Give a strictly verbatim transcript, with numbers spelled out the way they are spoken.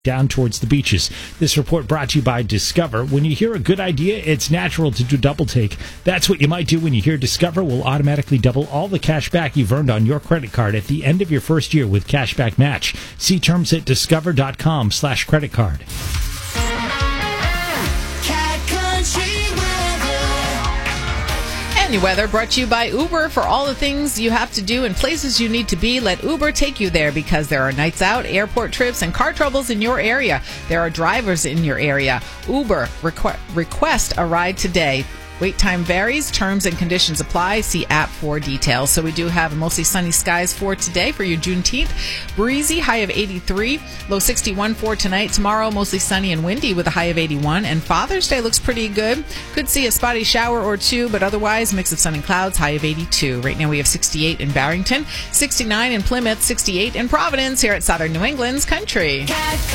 down towards the beaches. This report brought to you by Discover. When you hear a good idea, it's natural to do double take. That's what you might do when you hear Discover will automatically double all the cash back you've earned on your credit card at the end of your first year with Cashback Match. See terms at discover.com slash credit card. Your weather brought to you by Uber. For all the things you have to do and places you need to be, let Uber take you there, because there are nights out, airport trips, and car troubles in your area. There are drivers in your area. Uber, requ- request a ride today. Wait time varies. Terms and conditions apply. See app for details. So we do have mostly sunny skies for today for your Juneteenth. Breezy, high of eighty-three. Low sixty-one for tonight. Tomorrow, mostly sunny and windy with a high of eighty-one. And Father's Day looks pretty good. Could see a spotty shower or two, but otherwise, mix of sun and clouds, high of eighty-two. Right now we have sixty-eight in Barrington, sixty-nine in Plymouth, sixty-eight in Providence here at Southern New England's Country.